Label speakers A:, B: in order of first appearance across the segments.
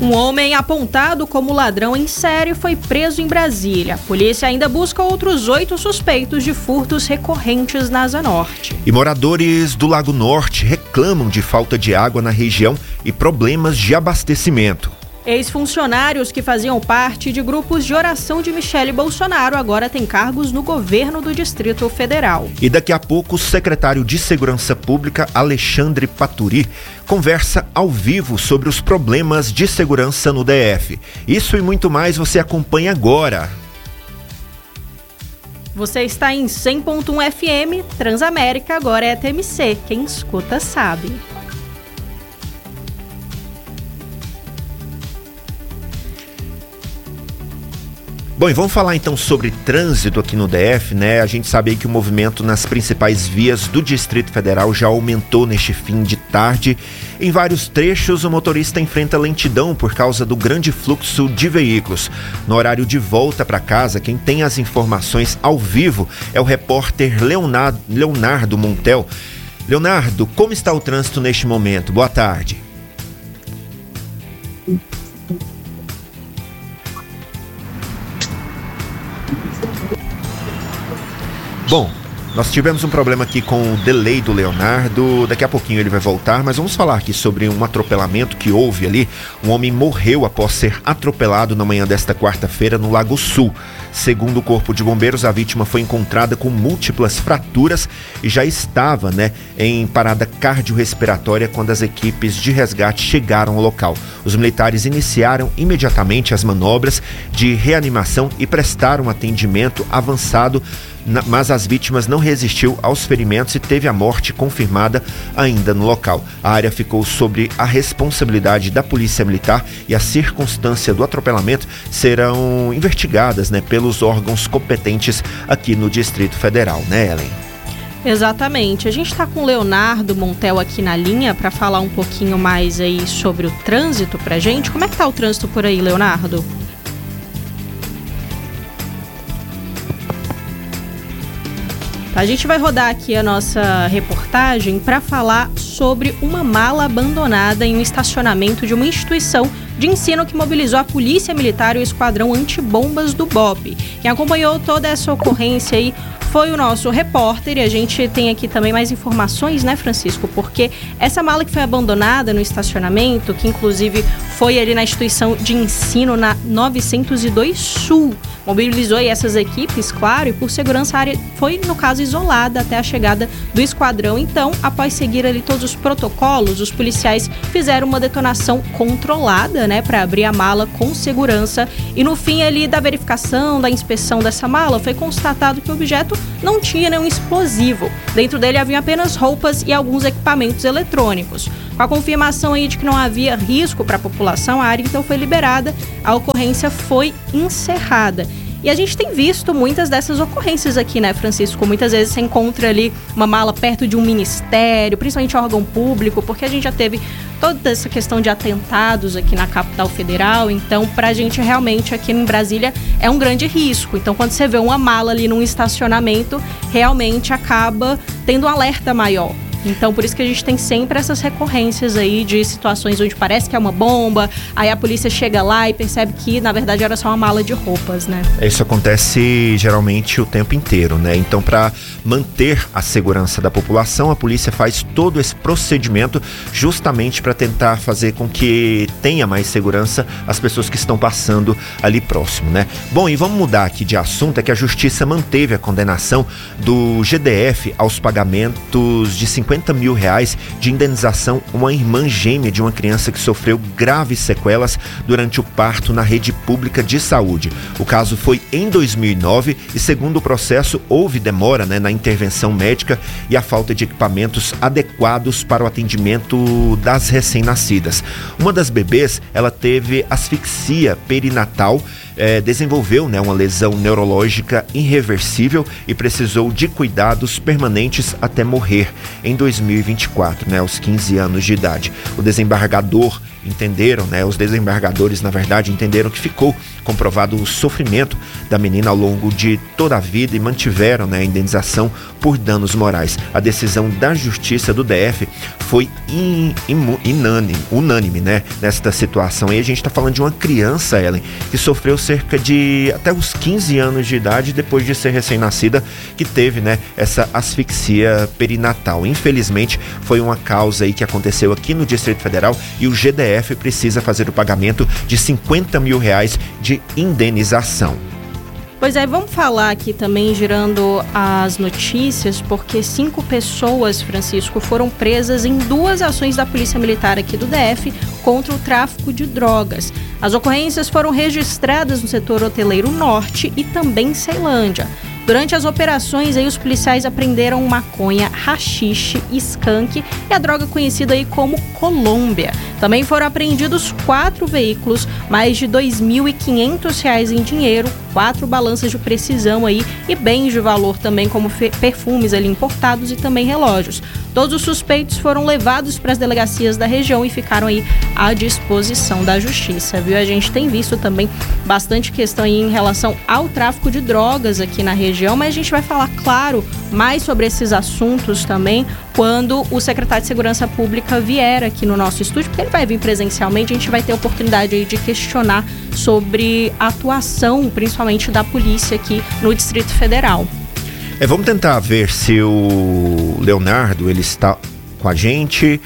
A: Um homem apontado como ladrão em série foi preso em Brasília. A polícia ainda busca outros 8 suspeitos de furtos recorrentes na Asa Norte.
B: E moradores do Lago Norte reclamam de falta de água na região e problemas de abastecimento.
A: Ex-funcionários que faziam parte de grupos de oração de Michele Bolsonaro agora têm cargos no governo do Distrito Federal.
B: E daqui a pouco o secretário de Segurança Pública, Alexandre Paturi, conversa ao vivo sobre os problemas de segurança no DF. Isso e muito mais você acompanha agora.
A: Você está em 100.1 FM, Transamérica, agora é TMC. Quem escuta sabe.
B: Bom, e vamos falar então sobre trânsito aqui no DF, né? A gente sabe aí que o movimento nas principais vias do Distrito Federal já aumentou neste fim de tarde. Em vários trechos, o motorista enfrenta lentidão por causa do grande fluxo de veículos. No horário de volta para casa, quem tem as informações ao vivo é o repórter Leonardo Montel. Leonardo, como está o trânsito neste momento? Boa tarde. Bom, nós tivemos um problema aqui com o delay do Leonardo, daqui a pouquinho ele vai voltar, mas vamos falar aqui sobre um atropelamento que houve ali. Um homem morreu após ser atropelado na manhã desta quarta-feira no Lago Sul. Segundo o Corpo de Bombeiros, a vítima foi encontrada com múltiplas fraturas e já estava, em parada cardiorrespiratória quando as equipes de resgate chegaram ao local. Os militares iniciaram imediatamente as manobras de reanimação e prestaram atendimento avançado, mas as vítimas não resistiu aos ferimentos e teve a morte confirmada ainda no local. A área ficou sob a responsabilidade da Polícia Militar e a circunstância do atropelamento serão investigadas, pelos órgãos competentes aqui no Distrito Federal, né, Ellen?
A: Exatamente. A gente está com o Leonardo Montel aqui na linha para falar um pouquinho mais aí sobre o trânsito pra gente. Como é que tá o trânsito por aí, Leonardo? A gente vai rodar aqui a nossa reportagem para falar sobre uma mala abandonada em um estacionamento de uma instituição de ensino que mobilizou a Polícia Militar e o Esquadrão Antibombas do BOPE. Quem acompanhou toda essa ocorrência aí foi o nosso repórter, e a gente tem aqui também mais informações, Francisco? Porque essa mala que foi abandonada no estacionamento, que inclusive foi ali na instituição de ensino na 902 Sul, mobilizou aí essas equipes, claro, e por segurança a área foi, no caso, isolada até a chegada do esquadrão. Então, após seguir ali todos os protocolos, os policiais fizeram uma detonação controlada, para abrir a mala com segurança. E no fim ali da verificação, da inspeção dessa mala, foi constatado que o objeto não tinha nenhum explosivo. Dentro dele haviam apenas roupas e alguns equipamentos eletrônicos. Com a confirmação aí de que não havia risco para a população, a área então foi liberada, a ocorrência foi encerrada. E a gente tem visto muitas dessas ocorrências aqui, Francisco? Muitas vezes você encontra ali uma mala perto de um ministério, principalmente órgão público, porque a gente já teve toda essa questão de atentados aqui na capital federal. Então, pra gente realmente aqui em Brasília é um grande risco. Então, quando você vê uma mala ali num estacionamento, realmente acaba tendo um alerta maior. Então, por isso que a gente tem sempre essas recorrências aí de situações onde parece que é uma bomba, aí a polícia chega lá e percebe que, na verdade, era só uma mala de roupas,
B: Isso acontece geralmente o tempo inteiro, Então, para manter a segurança da população, a polícia faz todo esse procedimento justamente para tentar fazer com que tenha mais segurança as pessoas que estão passando ali próximo, Bom, e vamos mudar aqui de assunto, é que a Justiça manteve a condenação do GDF aos pagamentos de R$50 mil de indenização a uma irmã gêmea de uma criança que sofreu graves sequelas durante o parto na rede pública de saúde. O caso foi em 2009 e, segundo o processo, houve demora na intervenção médica e a falta de equipamentos adequados para o atendimento das recém-nascidas. Uma das bebês, ela teve asfixia perinatal desenvolveu, né, uma lesão neurológica irreversível e precisou de cuidados permanentes até morrer em 2024, né, aos 15 anos de idade. Os desembargadores, na verdade, entenderam que ficou comprovado o sofrimento da menina ao longo de toda a vida e mantiveram, né, a indenização por danos morais. A decisão da Justiça do DF foi unânime, né, nesta situação. E a gente está falando de uma criança, Ellen, que sofreu cerca de até os 15 anos de idade depois de ser recém-nascida, que teve, né, essa asfixia perinatal. Infelizmente, foi uma causa aí que aconteceu aqui no Distrito Federal e o GDF precisa fazer o pagamento de R$50 mil de indenização.
A: Pois é, vamos falar aqui também, girando as notícias, porque 5 pessoas, Francisco, foram presas em 2 ações da Polícia Militar aqui do DF contra o tráfico de drogas. As ocorrências foram registradas no setor hoteleiro norte e também em Ceilândia. Durante as operações, aí, os policiais apreenderam maconha, haxixe, skunk e a droga conhecida aí como Colômbia. Também foram apreendidos 4 veículos, mais de R$2.500 em dinheiro, 4 balanças de precisão aí e bens de valor também, como perfumes ali importados e também relógios. Todos os suspeitos foram levados para as delegacias da região e ficaram aí à disposição da justiça, viu? A gente tem visto também bastante questão aí em relação ao tráfico de drogas aqui na região, mas a gente vai falar, claro, mais sobre esses assuntos também quando o secretário de Segurança Pública vier aqui no nosso estúdio, porque ele vai vir presencialmente, a gente vai ter a oportunidade aí de questionar sobre a atuação, principalmente da polícia aqui no Distrito Federal.
B: Vamos tentar ver se o Leonardo ele está com a gente,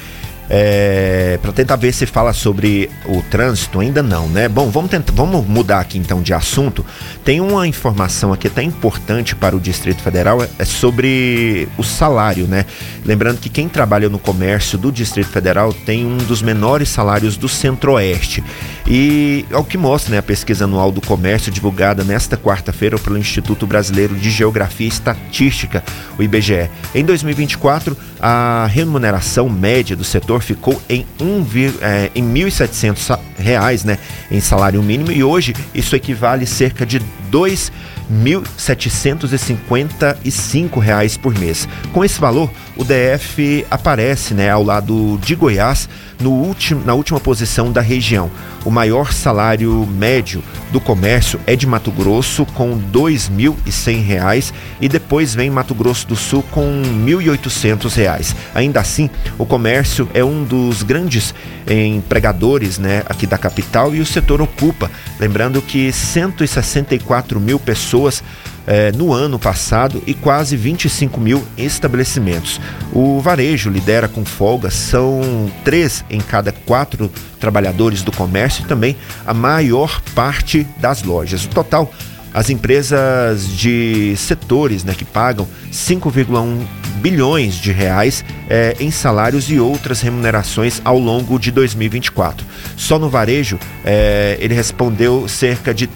B: para tentar ver se fala sobre o trânsito. Ainda não, né? Bom, vamos mudar aqui então de assunto. Tem uma informação aqui até importante para o Distrito Federal, é sobre o salário, né? Lembrando que quem trabalha no comércio do Distrito Federal tem um dos menores salários do Centro-Oeste. E é o que mostra, né, a pesquisa anual do comércio divulgada nesta quarta-feira pelo Instituto Brasileiro de Geografia e Estatística, o IBGE. Em 2024, a remuneração média do setor ficou em R$1.700, né, em salário mínimo, e hoje isso equivale a cerca de R$2.755 por mês. Com esse valor, o DF aparece, né, ao lado de Goiás na última posição da região. O maior salário médio do comércio é de Mato Grosso, com R$2.100, e depois vem Mato Grosso do Sul com R$1.800. Ainda assim, o comércio é um dos grandes empregadores, né, aqui da capital, e o setor ocupa, lembrando que 164 mil pessoas no ano passado e quase 25 mil estabelecimentos. O varejo lidera com folga, são 3 em cada 4 trabalhadores do comércio e também a maior parte das lojas. No total, as empresas de setores, né, que pagam 5,1 bilhões de reais em salários e outras remunerações ao longo de 2024. Só no varejo, ele respondeu cerca de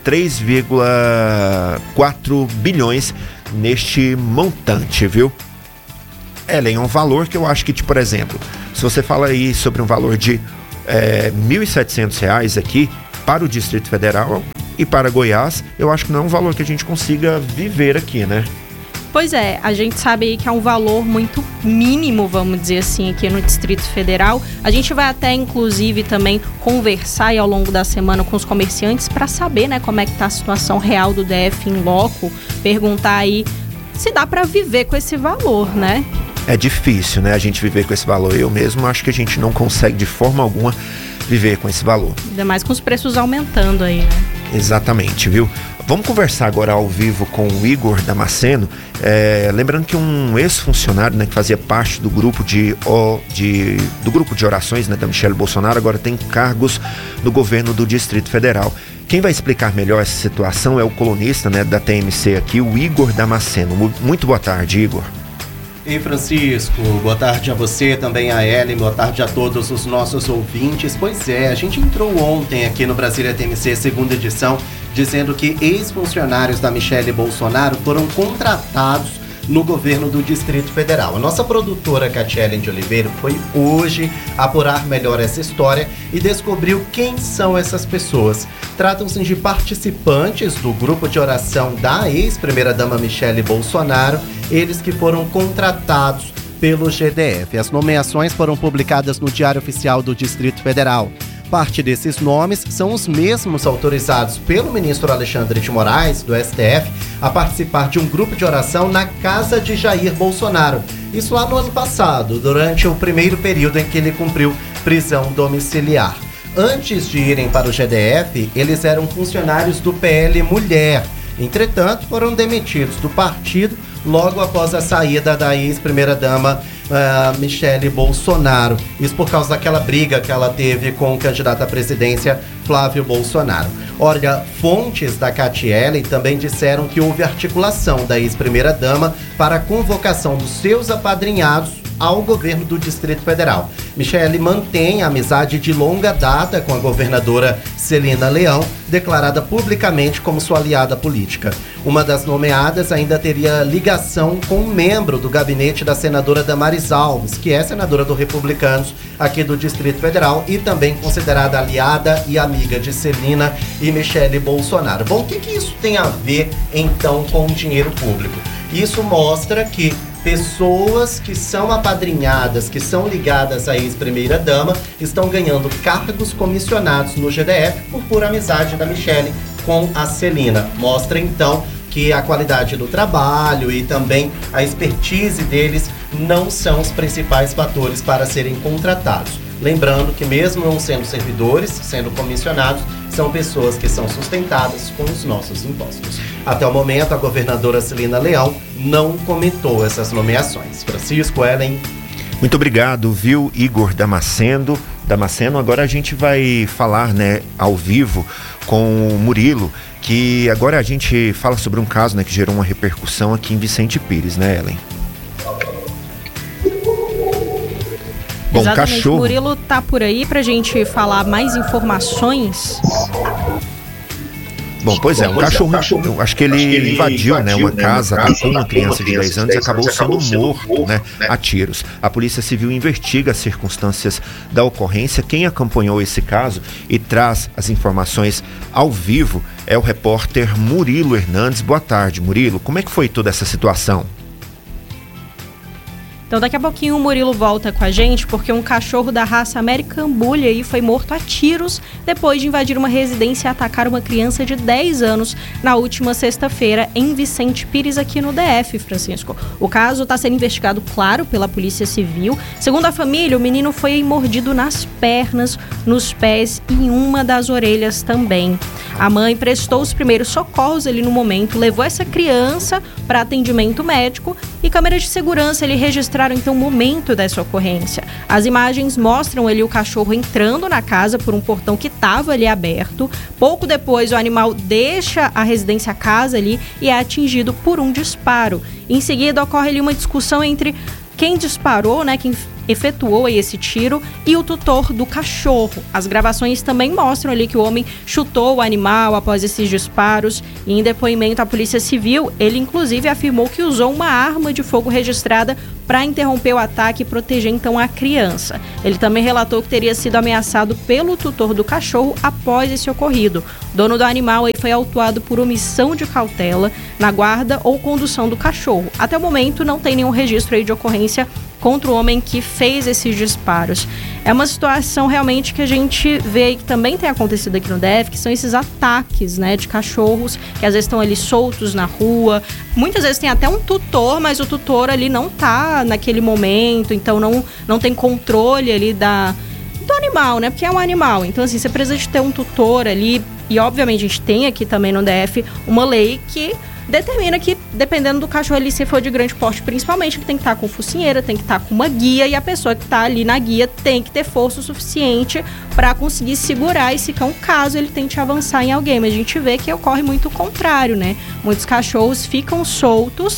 B: 3,4 bilhões neste montante, viu? Ellen, um valor que eu acho que, por exemplo, se você fala aí sobre um valor de R$1.700 aqui para o Distrito Federal e para Goiás, eu acho que não é um valor que a gente consiga viver aqui, né?
A: Pois é, a gente sabe aí que é um valor muito mínimo, vamos dizer assim, aqui no Distrito Federal. A gente vai até, inclusive, também conversar aí ao longo da semana com os comerciantes para saber, né, como é que tá a situação real do DF em loco, perguntar aí se dá para viver com esse valor, né?
B: É difícil, né, a gente viver com esse valor. Eu mesmo acho que a gente não consegue de forma alguma viver com esse valor.
A: Ainda mais com os preços aumentando aí, né?
B: Exatamente, viu? Vamos conversar agora ao vivo com o Igor Damasceno, lembrando que um ex-funcionário, né, que fazia parte do grupo de orações, né, da Michelle Bolsonaro, agora tem cargos no governo do Distrito Federal. Quem vai explicar melhor essa situação é o colunista, né, da TMC aqui, o Igor Damasceno. Muito boa tarde, Igor.
C: Ei, Francisco, boa tarde a você, também a Ellen, boa tarde a todos os nossos ouvintes. Pois é, a gente entrou ontem aqui no Brasília TMC, segunda edição, dizendo que ex-funcionários da Michelle Bolsonaro foram contratados no governo do Distrito Federal. A nossa produtora Catielen de Oliveira foi hoje apurar melhor essa história e descobriu quem são essas pessoas. Tratam-se de participantes do grupo de oração da ex-primeira-dama Michele Bolsonaro, eles que foram contratados pelo GDF. As nomeações foram publicadas no Diário Oficial do Distrito Federal. Parte desses nomes são os mesmos autorizados pelo ministro Alexandre de Moraes, do STF, a participar de um grupo de oração na casa de Jair Bolsonaro. Isso lá no ano passado, durante o primeiro período em que ele cumpriu prisão domiciliar. Antes de irem para o GDF, eles eram funcionários do PL Mulher. Entretanto, foram demitidos do partido logo após a saída da ex-primeira-dama Michele Bolsonaro. Isso por causa daquela briga que ela teve com o candidato à presidência Flávio Bolsonaro. Olha, fontes da Catielen também disseram que houve articulação da ex-primeira-dama para a convocação dos seus apadrinhados ao governo do Distrito Federal. Michele mantém a amizade de longa data com a governadora Celina Leão, declarada publicamente como sua aliada política. Uma das nomeadas ainda teria ligação com um membro do gabinete da senadora Damares Alves, que é senadora do Republicanos aqui do Distrito Federal e também considerada aliada e amiga de Celina e Michele Bolsonaro. Bom, o que isso tem a ver, então, com o dinheiro público? Isso mostra que pessoas que são apadrinhadas, que são ligadas à ex-primeira-dama, estão ganhando cargos comissionados no GDF por pura amizade da Michele com a Celina. Mostra, então, que a qualidade do trabalho e também a expertise deles não são os principais fatores para serem contratados. Lembrando que mesmo não sendo servidores, sendo comissionados, são pessoas que são sustentadas com os nossos impostos. Até o momento, a governadora Celina Leão não comentou essas nomeações. Francisco, Ellen.
B: Muito obrigado, viu, Igor Damasceno. Agora a gente vai falar, né, ao vivo com o Murilo, que agora a gente fala sobre um caso, né, que gerou uma repercussão aqui em Vicente Pires, né, Ellen? Bom,
A: exatamente,
B: cachorro.
A: O Murilo tá por aí pra gente falar mais informações.
B: Bom, pois é, um cachorro, eu acho que ele invadiu, né, uma casa, atacou uma criança de 10 anos e acabou sendo morto, né, a tiros. A Polícia Civil investiga as circunstâncias da ocorrência. Quem acompanhou esse caso e traz as informações ao vivo é o repórter Murilo Hernandes. Boa tarde, Murilo. Como é que foi toda essa situação?
A: Então daqui a pouquinho o Murilo volta com a gente, porque um cachorro da raça American Bully aí foi morto a tiros depois de invadir uma residência e atacar uma criança de 10 anos na última sexta-feira em Vicente Pires, aqui no DF, Francisco. O caso está sendo investigado, claro, pela Polícia Civil. Segundo a família, o menino foi mordido nas pernas, nos pés e em uma das orelhas também. A mãe prestou os primeiros socorros ali no momento, levou essa criança para atendimento médico e câmeras de segurança ele registraram então o momento dessa ocorrência. As imagens mostram ali o cachorro entrando na casa por um portão que estava ali aberto. Pouco depois o animal deixa a residência, a casa ali, e é atingido por um disparo. Em seguida ocorre ali uma discussão entre quem disparou, né, quem efetuou aí esse tiro, e o tutor do cachorro. As gravações também mostram ali que o homem chutou o animal após esses disparos, e em depoimento à Polícia Civil, ele inclusive afirmou que usou uma arma de fogo registrada para interromper o ataque e proteger então a criança. Ele também relatou que teria sido ameaçado pelo tutor do cachorro após esse ocorrido. O dono do animal aí foi autuado por omissão de cautela na guarda ou condução do cachorro. Até o momento não tem nenhum registro aí de ocorrência contra o homem que fez esses disparos. É uma situação realmente que a gente vê aí que também tem acontecido aqui no DF, que são esses ataques, né, de cachorros que às vezes estão ali soltos na rua. Muitas vezes tem até um tutor, mas o tutor ali não tá naquele momento, então não tem controle ali do animal, né, porque é um animal. Então assim, você precisa de ter um tutor ali, e obviamente a gente tem aqui também no DF uma lei que determina que, dependendo do cachorro ali, se for de grande porte principalmente, ele tem que estar com focinheira, tem que estar com uma guia, e a pessoa que está ali na guia tem que ter força o suficiente para conseguir segurar esse cão caso ele tente avançar em alguém. Mas a gente vê que ocorre muito o contrário, né? Muitos cachorros ficam soltos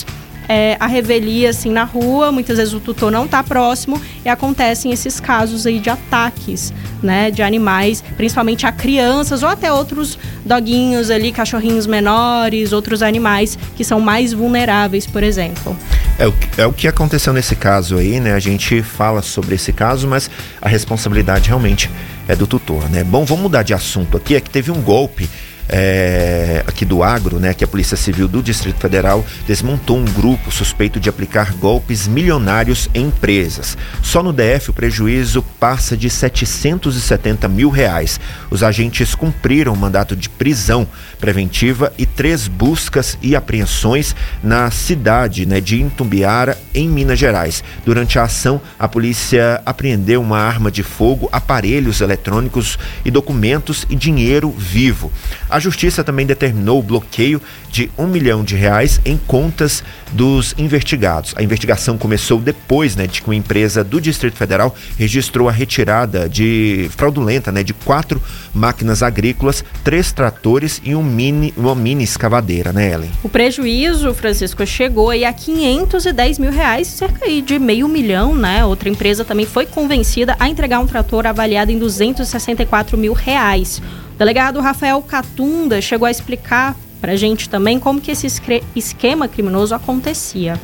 A: a revelia assim na rua, muitas vezes o tutor não está próximo e acontecem esses casos aí de ataques, né, de animais, principalmente a crianças ou até outros doguinhos ali, cachorrinhos menores, outros animais que são mais vulneráveis, por exemplo.
B: É o que aconteceu nesse caso aí, né? A gente fala sobre esse caso, mas a responsabilidade realmente é do tutor, né? Bom, vamos mudar de assunto aqui. É que teve um golpe aqui do agro, né, que a Polícia Civil do Distrito Federal desmontou um grupo suspeito de aplicar golpes milionários em empresas. Só no DF o prejuízo passa de R$770 mil. Os agentes cumpriram um mandato de prisão preventiva e 3 buscas e apreensões na cidade, né, de Itumbiara, em Minas Gerais. Durante a ação, a polícia apreendeu uma arma de fogo, aparelhos eletrônicos e documentos e dinheiro vivo. A Justiça também determinou o bloqueio de R$1 milhão em contas dos investigados. A investigação começou depois, né, de que uma empresa do Distrito Federal registrou a retirada fraudulenta, né, de 4 máquinas agrícolas, 3 tratores e uma mini escavadeira, né, Ellen?
A: O prejuízo, Francisco, chegou aí a R$510 mil, cerca aí de R$500 mil, né? Outra empresa também foi convencida a entregar um trator avaliado em R$264 mil. O delegado Rafael Catunda chegou a explicar para a gente também como que esse esquema criminoso acontecia.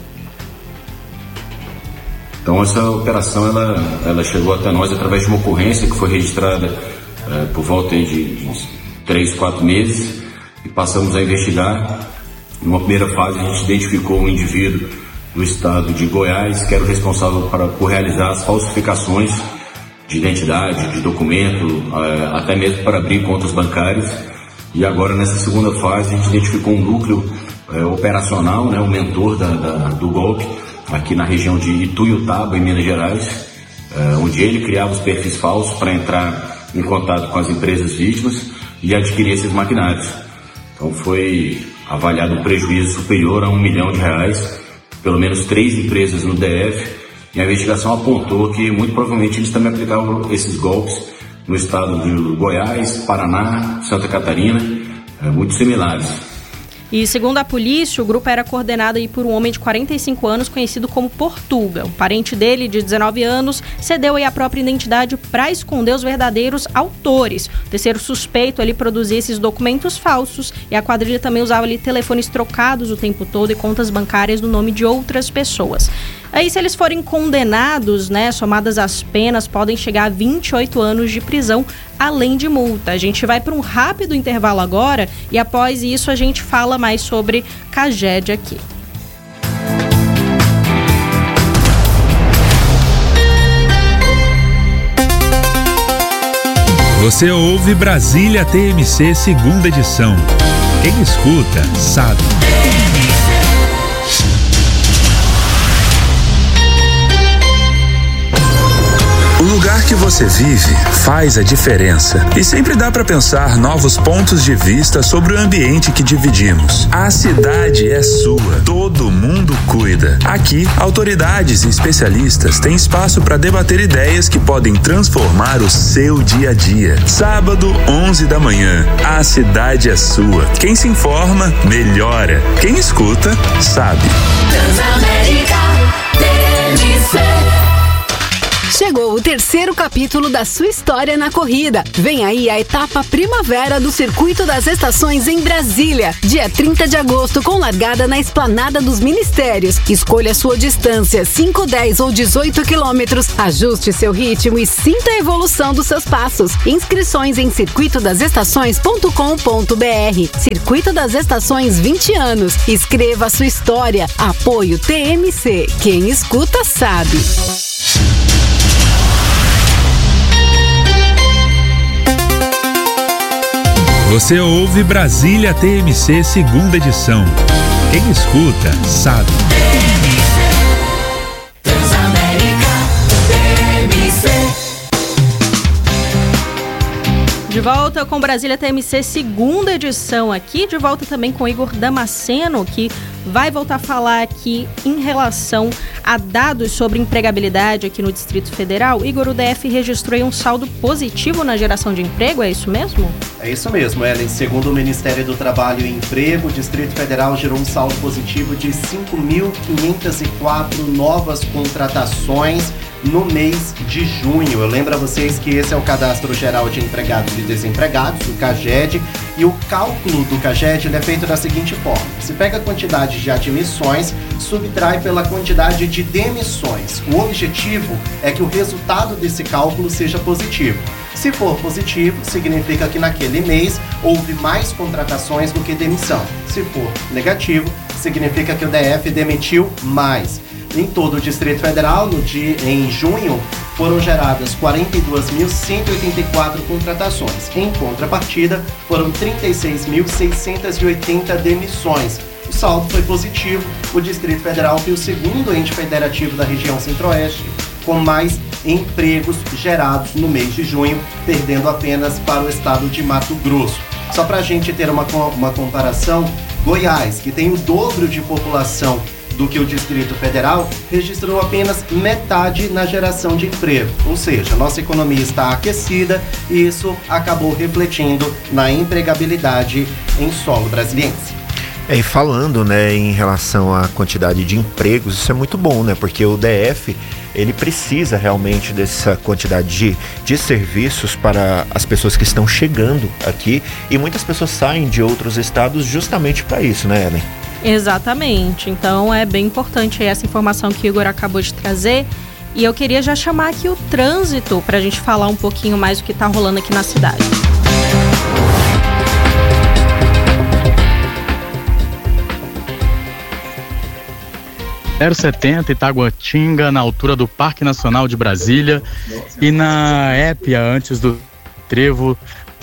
D: Então essa operação ela chegou até nós através de uma ocorrência que foi registrada por volta de 3, 4 meses e passamos a investigar. Numa primeira fase a gente identificou um indivíduo do estado de Goiás que era o responsável por realizar as falsificações de identidade, de documento, até mesmo para abrir contas bancárias. E agora, nessa segunda fase, a gente identificou um núcleo operacional, né, o mentor do golpe, aqui na região de Ituiutaba, em Minas Gerais, onde ele criava os perfis falsos para entrar em contato com as empresas vítimas e adquirir esses maquinários. Então foi avaliado um prejuízo superior a R$1 milhão, pelo menos 3 empresas no DF. E a investigação apontou que muito provavelmente eles também aplicavam esses golpes no estado de Goiás, Paraná, Santa Catarina, muito similares.
A: E segundo a polícia, o grupo era coordenado aí por um homem de 45 anos conhecido como Portuga. Um parente dele, de 19 anos, cedeu aí a própria identidade para esconder os verdadeiros autores. O terceiro suspeito ali produzia esses documentos falsos e a quadrilha também usava ali telefones trocados o tempo todo e contas bancárias no nome de outras pessoas. Aí, se eles forem condenados, né, somadas as penas, podem chegar a 28 anos de prisão, além de multa. A gente vai para um rápido intervalo agora e após isso a gente fala mais sobre Caged aqui.
E: Você ouve Brasília TMC, segunda edição. Quem escuta, sabe. O lugar que você vive faz a diferença e sempre dá para pensar novos pontos de vista sobre o ambiente que dividimos. A cidade é sua, todo mundo cuida. Aqui, autoridades e especialistas têm espaço para debater ideias que podem transformar o seu dia a dia. Sábado, 11 da manhã, a cidade é sua. Quem se informa, melhora. Quem escuta, sabe.
F: Transamérica TMC. Chegou o terceiro capítulo da sua história na corrida. Vem aí a etapa primavera do Circuito das Estações em Brasília. Dia 30 de agosto, com largada na Esplanada dos Ministérios. Escolha sua distância, 5, 10 ou 18 quilômetros. Ajuste seu ritmo e sinta a evolução dos seus passos. Inscrições em circuitodasestações.com.br. Circuito das Estações 20 anos. Escreva a sua história. Apoio TMC. Quem escuta sabe.
E: Você ouve Brasília TMC, segunda edição. Quem escuta, sabe.
A: De volta com Brasília TMC, segunda edição aqui. De volta também com Igor Damasceno, que vai voltar a falar aqui em relação a dados sobre empregabilidade aqui no Distrito Federal. Igor, o DF registrou um saldo positivo na geração de emprego, é isso mesmo?
C: É isso mesmo, Ellen. Segundo o Ministério do Trabalho e Emprego, o Distrito Federal gerou um saldo positivo de 5.504 novas contratações no mês de junho. Eu lembro a vocês que esse é o Cadastro Geral de Empregados e Desempregados, o CAGED, e o cálculo do CAGED ele é feito da seguinte forma: se pega a quantidade de admissões, subtrai pela quantidade de demissões. O objetivo é que o resultado desse cálculo seja positivo. Se for positivo, significa que naquele mês houve mais contratações do que demissão. Se for negativo, significa que o DF demitiu mais. Em todo o Distrito Federal, em junho, foram geradas 42.184 contratações. Em contrapartida, foram 36.680 demissões. O saldo foi positivo. O Distrito Federal foi o segundo ente federativo da região Centro-Oeste com mais empregos gerados no mês de junho, perdendo apenas para o estado de Mato Grosso. Só para a gente ter uma comparação, Goiás, que tem o dobro de população do que o Distrito Federal, registrou apenas metade na geração de emprego. Ou seja, nossa economia está aquecida e isso acabou refletindo na empregabilidade em solo brasiliense.
B: E falando, né, em relação à quantidade de empregos, isso é muito bom, né? Porque o DF, ele precisa realmente dessa quantidade de serviços para as pessoas que estão chegando aqui, e muitas pessoas saem de outros estados justamente para isso, né, Ellen?
A: Exatamente, então é bem importante essa informação que o Igor acabou de trazer. E eu queria já chamar aqui o trânsito para a gente falar um pouquinho mais do que está rolando aqui na cidade.
G: .070 Itaguatinga, na altura do Parque Nacional de Brasília, e na Épia, antes do trevo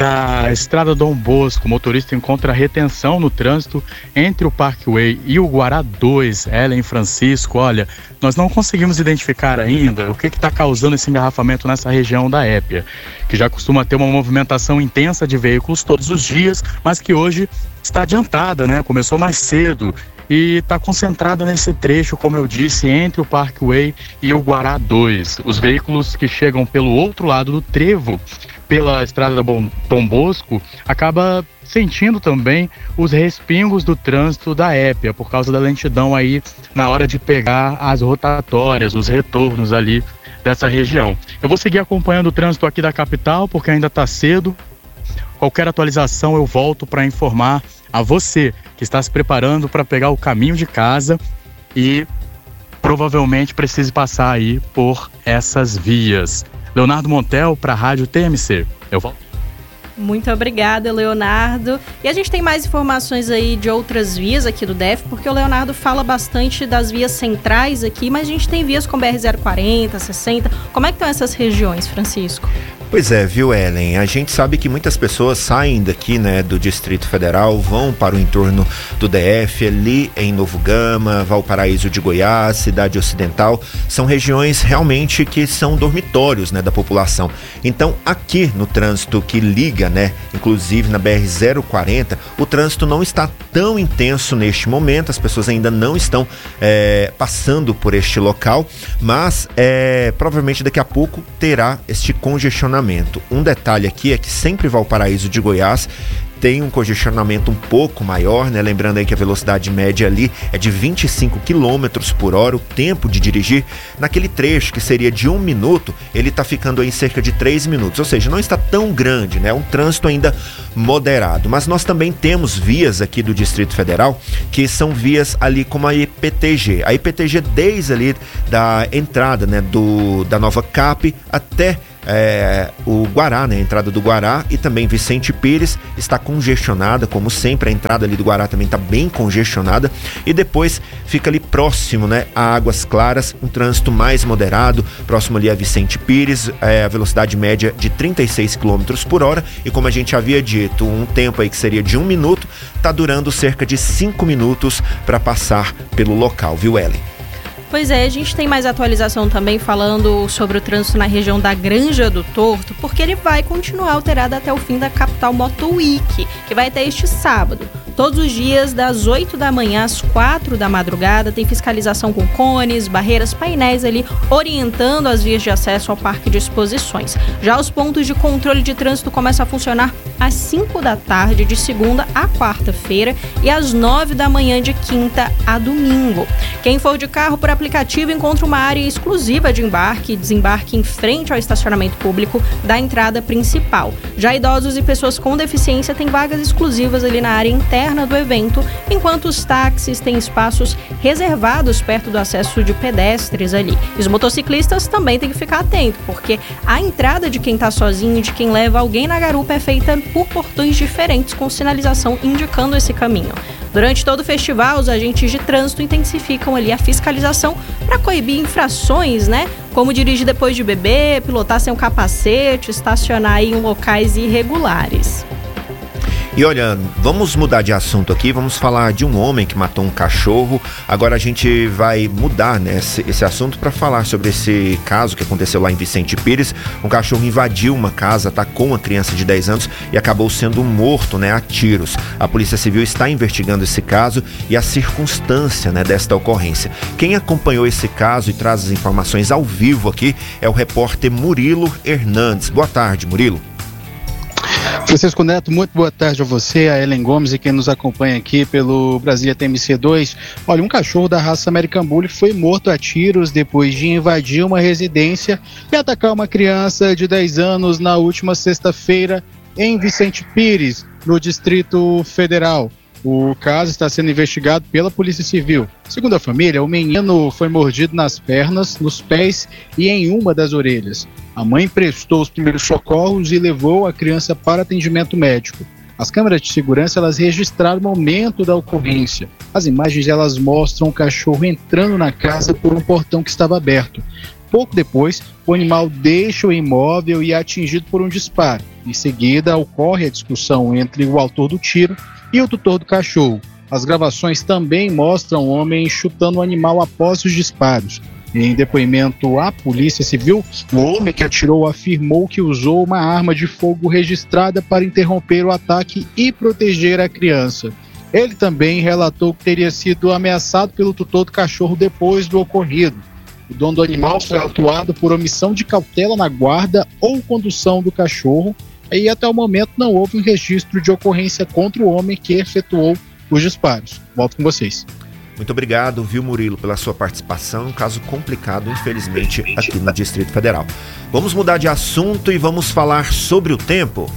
G: da Estrada Dom Bosco, o motorista encontra retenção no trânsito entre o Parkway e o Guará 2. Ellen, Francisco, olha, nós não conseguimos identificar ainda o que está causando esse engarrafamento nessa região da Épia, que já costuma ter uma movimentação intensa de veículos todos os dias, mas que hoje está adiantada, né? Começou mais cedo e está concentrada nesse trecho, como eu disse, entre o Parkway e o Guará 2. Os veículos que chegam pelo outro lado do trevo, pela Estrada Dom Bosco, acaba sentindo também os respingos do trânsito da Épia, por causa da lentidão aí na hora de pegar as rotatórias, os retornos ali dessa região. Eu vou seguir acompanhando o trânsito aqui da capital, porque ainda está cedo. Qualquer atualização eu volto para informar a você que está se preparando para pegar o caminho de casa e provavelmente precise passar aí por essas vias. Leonardo Montel para a Rádio TMC. Eu volto.
A: Muito obrigada, Leonardo. E a gente tem mais informações aí de outras vias aqui do DF, porque o Leonardo fala bastante das vias centrais aqui, mas a gente tem vias com BR-040, 60. Como é que estão essas regiões, Francisco?
B: Pois é, viu, Ellen? A gente sabe que muitas pessoas saem daqui, né, do Distrito Federal, vão para o entorno do DF, ali em Novo Gama, Valparaíso de Goiás, Cidade Ocidental. São regiões realmente que são dormitórios, né, da população. Então, aqui no trânsito que liga, né, inclusive na BR-040, o trânsito não está tão intenso neste momento, as pessoas ainda não estão passando por este local, mas provavelmente daqui a pouco terá este congestionamento. Um detalhe aqui é que sempre Valparaíso de Goiás tem um congestionamento um pouco maior, né? Lembrando aí que a velocidade média ali é de 25 km por hora, o tempo de dirigir naquele trecho que seria de 1 minuto, ele está ficando aí em cerca de 3 minutos, ou seja, não está tão grande, né? Um trânsito ainda moderado, mas nós também temos vias aqui do Distrito Federal, que são vias ali como a IPTG. A IPTG desde ali da entrada, né, da Nova Cap até o Guará, né, a entrada do Guará, e também Vicente Pires está congestionada, como sempre. A entrada ali do Guará também está bem congestionada, e depois fica ali próximo, né, a Águas Claras, um trânsito mais moderado, próximo ali a Vicente Pires, a velocidade média de 36 km por hora, e como a gente havia dito, um tempo aí que seria de 1 minuto, está durando cerca de 5 minutos para passar pelo local, viu, Ellen?
A: Pois é, a gente tem mais atualização também falando sobre o trânsito na região da Granja do Torto, porque ele vai continuar alterado até o fim da Capital Moto Week, que vai até este sábado. Todos os dias, das 8 da manhã às 4 da madrugada, tem fiscalização com cones, barreiras, painéis ali, orientando as vias de acesso ao parque de exposições. Já os pontos de controle de trânsito começam a funcionar às 5 da tarde, de segunda a quarta-feira, e às 9 da manhã, de quinta a domingo. Quem for de carro por aplicativo encontra uma área exclusiva de embarque e desembarque em frente ao estacionamento público da entrada principal. Já idosos e pessoas com deficiência têm vagas exclusivas ali na área interna do evento, enquanto os táxis têm espaços reservados perto do acesso de pedestres ali. E os motociclistas também têm que ficar atentos, porque a entrada de quem está sozinho e de quem leva alguém na garupa é feita por portões diferentes com sinalização indicando esse caminho. Durante todo o festival, os agentes de trânsito intensificam ali a fiscalização para coibir infrações, né? Como dirigir depois de beber, pilotar sem um capacete, estacionar em locais irregulares.
B: E olha, vamos mudar de assunto aqui, vamos falar de um homem que matou um cachorro. Agora a gente vai mudar, né, esse assunto para falar sobre esse caso que aconteceu lá em Vicente Pires. Um cachorro invadiu uma casa, atacou uma criança de 10 anos e acabou sendo morto, né, a tiros. A Polícia Civil está investigando esse caso e a circunstância, né, desta ocorrência. Quem acompanhou esse caso e traz as informações ao vivo aqui é o repórter Murilo Hernandes. Boa tarde, Murilo.
H: Francisco Neto, muito boa tarde a você, a Ellen Gomes e quem nos acompanha aqui pelo Brasília TMC2. Olha, um cachorro da raça American Bully foi morto a tiros depois de invadir uma residência e atacar uma criança de 10 anos na última sexta-feira em Vicente Pires, no Distrito Federal. O caso está sendo investigado pela Polícia Civil. Segundo a família, o menino foi mordido nas pernas, nos pés e em uma das orelhas. A mãe prestou os primeiros socorros e levou a criança para atendimento médico. As câmeras de segurança elas registraram o momento da ocorrência. As imagens elas mostram o cachorro entrando na casa por um portão que estava aberto. Pouco depois, o animal deixa o imóvel e é atingido por um disparo. Em seguida, ocorre a discussão entre o autor do tiro e o tutor do cachorro. As gravações também mostram o homem chutando o animal após os disparos. Em depoimento à Polícia Civil, o homem que atirou afirmou que usou uma arma de fogo registrada para interromper o ataque e proteger a criança. Ele também relatou que teria sido ameaçado pelo tutor do cachorro depois do ocorrido. O dono do animal foi autuado por omissão de cautela na guarda ou condução do cachorro, e até o momento não houve um registro de ocorrência contra o homem que efetuou os disparos. Volto com vocês.
B: Muito obrigado, viu, Murilo, pela sua participação. Um caso complicado, infelizmente, aqui no Distrito Federal. Vamos mudar de assunto e vamos falar sobre o tempo.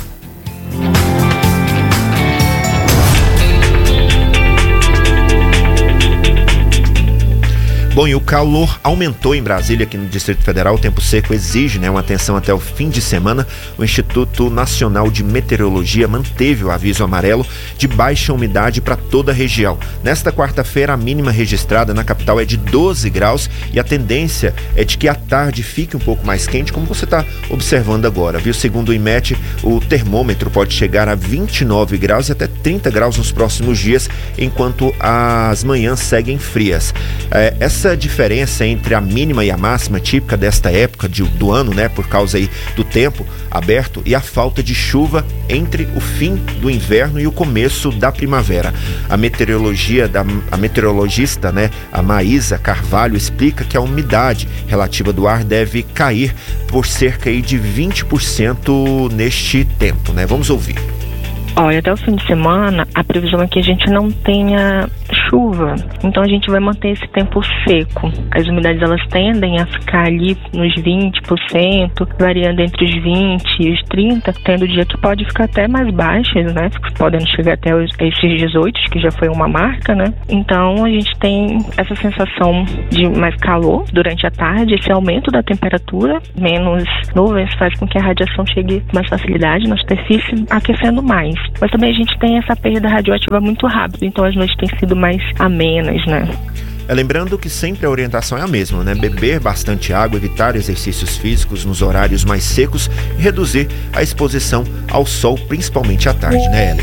B: Bom, e o calor aumentou em Brasília, aqui no Distrito Federal. O tempo seco exige, né, uma atenção até o fim de semana. O Instituto Nacional de Meteorologia manteve o aviso amarelo de baixa umidade para toda a região. Nesta quarta-feira, a mínima registrada na capital é de 12 graus e a tendência é de que à tarde fique um pouco mais quente, como você está observando agora, viu? Segundo o IMET, o termômetro pode chegar a 29 graus e até 30 graus nos próximos dias, enquanto as manhãs seguem frias. Essa diferença entre a mínima e a máxima típica desta época do ano, né, por causa aí do tempo aberto e a falta de chuva entre o fim do inverno e o começo da primavera. A meteorologista, né, a Maísa Carvalho, explica que a umidade relativa do ar deve cair por cerca aí de 20% neste tempo, né? Vamos ouvir.
I: Olha, até o fim de semana, a previsão é que a gente não tenha chuva, então a gente vai manter esse tempo seco. As umidades elas tendem a ficar ali nos 20%, variando entre os 20% e os 30%, tendo dia que pode ficar até mais baixas, né? Podendo chegar até esses 18%, que já foi uma marca, né? Então a gente tem essa sensação de mais calor durante a tarde, esse aumento da temperatura, menos nuvens faz com que a radiação chegue com mais facilidade na superfície, aquecendo mais. Mas também a gente tem essa perda radioativa muito rápida, então as noites têm sido mais amenas, né?
B: Lembrando que sempre a orientação é a mesma, né? Beber bastante água, evitar exercícios físicos nos horários mais secos e reduzir a exposição ao sol, principalmente à tarde, né, Ellen?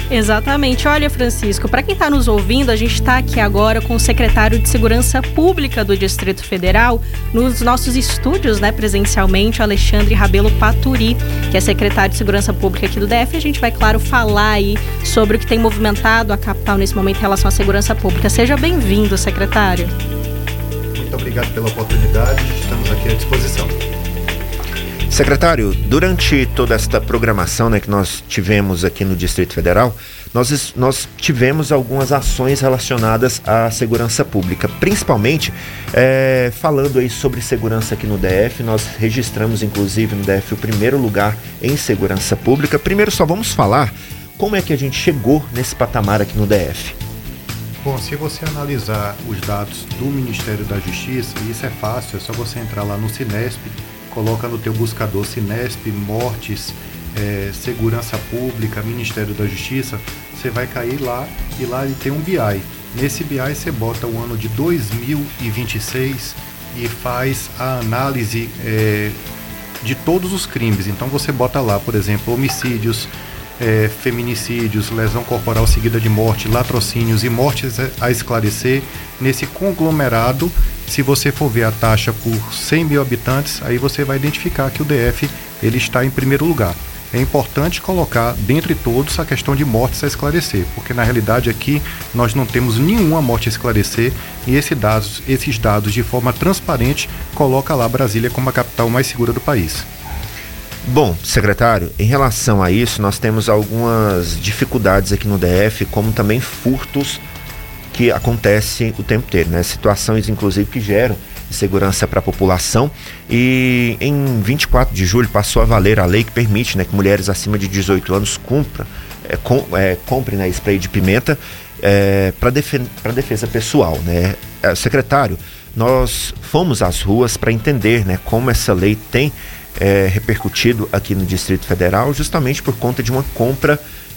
A: Exatamente. Olha, Francisco, para quem está nos ouvindo, a gente está aqui agora com o secretário de Segurança Pública do Distrito Federal, nos nossos estúdios, né, presencialmente, Alexandre Rabelo Paturi, que é secretário de Segurança Pública aqui do DF. A gente vai, claro, falar aí sobre o que tem movimentado a capital nesse momento em relação à segurança pública. Seja bem-vindo, secretário.
J: Muito obrigado pela oportunidade, estamos aqui à disposição.
B: Secretário, durante toda esta programação, né, que nós tivemos aqui no Distrito Federal, nós tivemos algumas ações relacionadas à segurança pública, principalmente falando aí sobre segurança aqui no DF. Nós registramos, inclusive, no DF o primeiro lugar em segurança pública. Primeiro, só vamos falar como é que a gente chegou nesse patamar aqui no DF.
J: Bom, se você analisar os dados do Ministério da Justiça, isso é fácil, é só você entrar lá no Cinesp, coloca no teu buscador Cinesp, mortes, segurança pública, Ministério da Justiça, você vai cair lá e lá ele tem um BI. Nesse BI você bota o ano de 2026 e faz a análise de todos os crimes. Então você bota lá, por exemplo, homicídios, feminicídios, lesão corporal seguida de morte, latrocínios e mortes a esclarecer. Nesse conglomerado, se você for ver a taxa por 100 mil habitantes, aí você vai identificar que o DF ele está em primeiro lugar. É importante colocar dentre todos a questão de mortes a esclarecer, porque na realidade aqui nós não temos nenhuma morte a esclarecer e esses dados de forma transparente coloca lá Brasília como a capital mais segura do país.
B: Bom, secretário, em relação a isso, nós temos algumas dificuldades aqui no DF, como também furtos que acontecem o tempo inteiro, né? Situações, inclusive, que geram insegurança para a população. E em 24 de julho passou a valer a lei que permite, né, que mulheres acima de 18 anos comprem, né, spray de pimenta para defesa pessoal, né? Secretário, nós fomos às ruas para entender, né, como essa lei tem repercutido aqui no Distrito Federal, justamente por conta de uma compra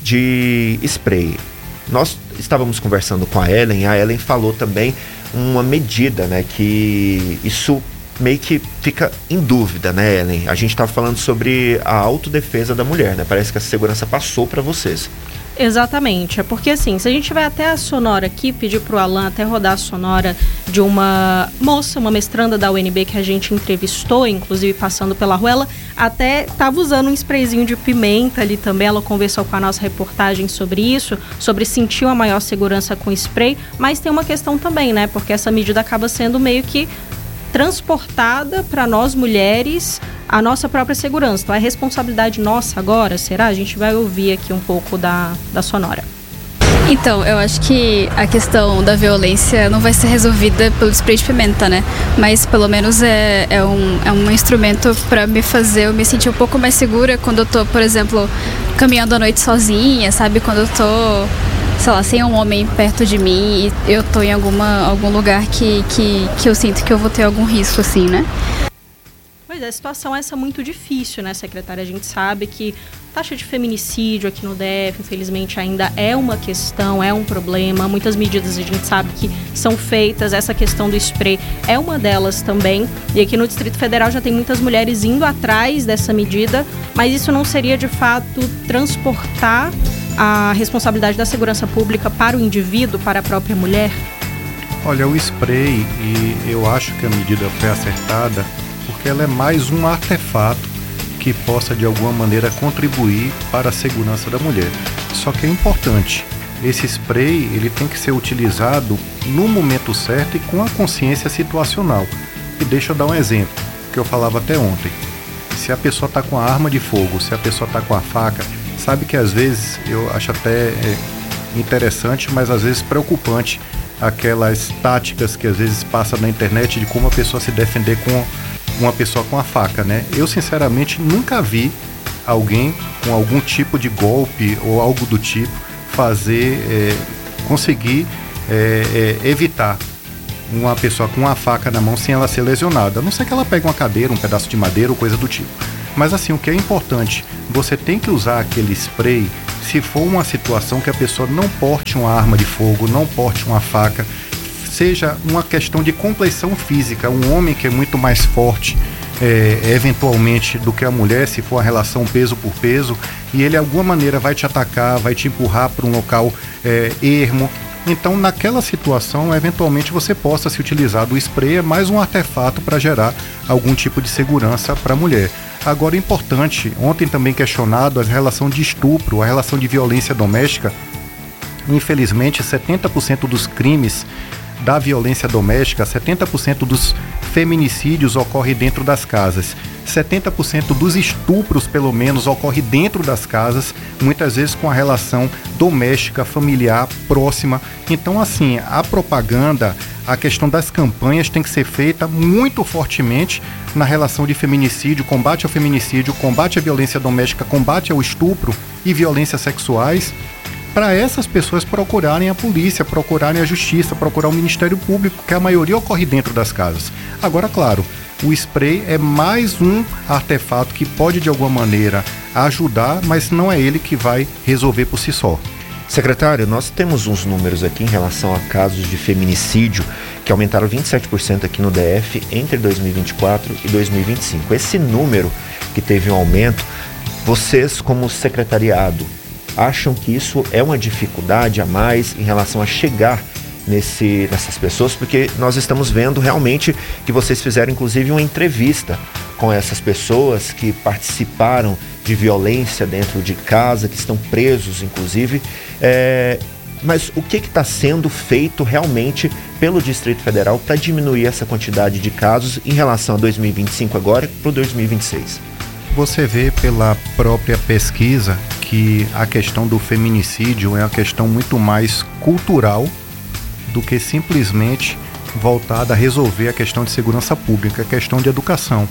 B: de spray. Nós estávamos conversando com a Ellen falou também uma medida, né, que isso meio que fica em dúvida, né, Ellen? A gente estava falando sobre a autodefesa da mulher, né? Parece que a segurança passou para vocês.
A: Exatamente, é porque assim, se a gente vai até a sonora aqui, pedir pro Alan até rodar a sonora de uma moça, uma mestranda da UNB que a gente entrevistou, inclusive passando pela rua, ela até estava usando um sprayzinho de pimenta ali também, ela conversou com a nossa reportagem sobre isso, sobre sentir uma maior segurança com spray, mas tem uma questão também, né, porque essa medida acaba sendo meio que transportada para nós mulheres a nossa própria segurança. Então é responsabilidade nossa agora, será? A gente vai ouvir aqui um pouco da sonora.
K: Então, eu acho que a questão da violência não vai ser resolvida pelo spray de pimenta, né? Mas pelo menos é um instrumento para me fazer eu me sentir um pouco mais segura quando eu tô, por exemplo, caminhando à noite sozinha, sabe? Quando eu tô, sei lá, sem um homem perto de mim e eu tô em algum lugar que eu sinto que eu vou ter algum risco, assim, né?
A: Pois é, a situação é essa muito difícil, né, secretária? A gente sabe que taxa de feminicídio aqui no DF, infelizmente, ainda é uma questão, é um problema. Muitas medidas a gente sabe que são feitas, essa questão do spray é uma delas também. E aqui no Distrito Federal já tem muitas mulheres indo atrás dessa medida, mas isso não seria, de fato, transportar a responsabilidade da segurança pública para o indivíduo, para a própria mulher?
J: Olha, o spray, e eu acho que a medida foi acertada, porque ela é mais um artefato que possa de alguma maneira contribuir para a segurança da mulher. Só que é importante, esse spray ele tem que ser utilizado no momento certo e com a consciência situacional. E deixa eu dar um exemplo, que eu falava até ontem. Se a pessoa está com a arma de fogo, se a pessoa está com a faca, sabe que às vezes, eu acho até interessante, mas às vezes preocupante, aquelas táticas que às vezes passa na internet de como a pessoa se defender com uma pessoa com a faca, né? Eu sinceramente nunca vi alguém com algum tipo de golpe ou algo do tipo conseguir evitar uma pessoa com uma faca na mão sem ela ser lesionada, a não ser que ela pegue uma cadeira, um pedaço de madeira ou coisa do tipo. Mas assim, o que é importante, você tem que usar aquele spray se for uma situação que a pessoa não porte uma arma de fogo, não porte uma faca, seja uma questão de complexão física, um homem que é muito mais forte eventualmente do que a mulher, se for a relação peso por peso, e ele de alguma maneira vai te atacar, vai te empurrar para um local ermo. Então, naquela situação, eventualmente você possa se utilizar do spray, é mais um artefato para gerar algum tipo de segurança para a mulher. Agora, importante, ontem também questionado a relação de estupro, a relação de violência doméstica. Infelizmente, 70% dos crimes da violência doméstica, 70% dos feminicídios ocorre dentro das casas. 70% dos estupros, pelo menos, ocorre dentro das casas, muitas vezes com a relação doméstica, familiar, próxima. Então, assim, a propaganda, a questão das campanhas tem que ser feita muito fortemente na relação de feminicídio, combate ao feminicídio, combate à violência doméstica, combate ao estupro e violências sexuais, para essas pessoas procurarem a polícia, procurarem a justiça, procurar o Ministério Público, que a maioria ocorre dentro das casas. Agora, claro, o spray é mais um artefato que pode de alguma maneira ajudar, mas não é ele que vai resolver por si só.
B: Secretário, nós temos uns números aqui em relação a casos de feminicídio que aumentaram 27% aqui no DF entre 2024 e 2025. Esse número que teve um aumento, vocês como secretariado acham que isso é uma dificuldade a mais em relação a chegar nessas pessoas? Porque nós estamos vendo realmente que vocês fizeram inclusive uma entrevista com essas pessoas que participaram de violência dentro de casa, que estão presos inclusive, mas o que está sendo feito realmente pelo Distrito Federal para diminuir essa quantidade de casos em relação a 2025 agora para o 2026?
J: Você vê pela própria pesquisa que a questão do feminicídio é uma questão muito mais cultural do que simplesmente voltada a resolver a questão de segurança pública, a questão de educação.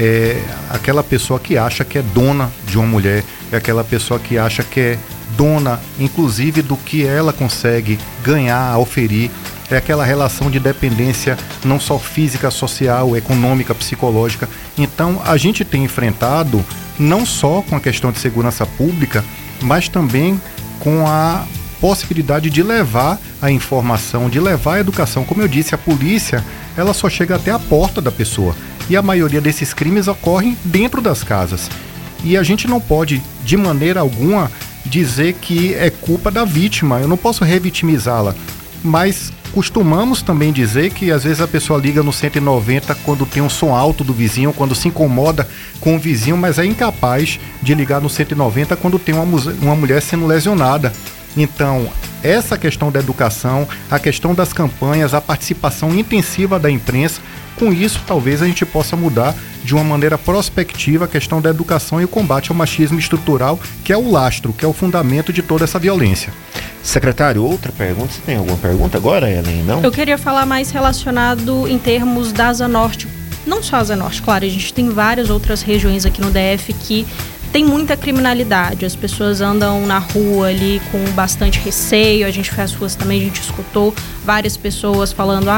J: É aquela pessoa que acha que é dona de uma mulher, é aquela pessoa que acha que é dona, inclusive, do que ela consegue ganhar, oferir. É aquela relação de dependência não só física, social, econômica, psicológica. Então, a gente tem enfrentado não só com a questão de segurança pública, mas também com a possibilidade de levar a informação, de levar a educação. Como eu disse, a polícia, ela só chega até a porta da pessoa. E a maioria desses crimes ocorrem dentro das casas. E a gente não pode, de maneira alguma, dizer que é culpa da vítima. Eu não posso revitimizá-la, mas costumamos também dizer que às vezes a pessoa liga no 190 quando tem um som alto do vizinho, quando se incomoda com o vizinho, mas é incapaz de ligar no 190 quando tem uma mulher sendo lesionada. Então, essa questão da educação, a questão das campanhas, a participação intensiva da imprensa, com isso talvez a gente possa mudar de uma maneira prospectiva a questão da educação e o combate ao machismo estrutural, que é o lastro, que é o fundamento de toda essa violência.
B: Secretário, outra pergunta. Você tem alguma pergunta agora, Ellen? Não?
A: Eu queria falar mais relacionado em termos da Asa Norte. Não só a Asa Norte, claro, a gente tem várias outras regiões aqui no DF que tem muita criminalidade. As pessoas andam na rua ali com bastante receio. A gente foi às ruas também, a gente escutou várias pessoas falando: